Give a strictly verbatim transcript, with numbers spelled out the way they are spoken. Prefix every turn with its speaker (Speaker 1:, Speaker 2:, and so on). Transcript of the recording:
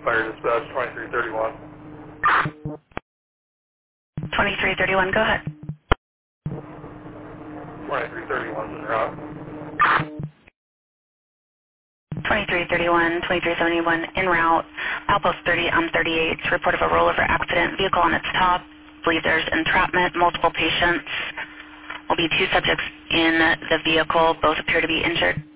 Speaker 1: Fire dispatch twenty-three thirty-one.
Speaker 2: twenty-three thirty-one, go ahead.
Speaker 1: twenty-three thirty-one is en route.
Speaker 2: twenty-three thirty-one, twenty-three seventy-one, en route. Outpost thirty on thirty-eight, report of a rollover accident, vehicle on its top. Believe there's entrapment, multiple patients. Will be two subjects in the vehicle, both appear to be injured.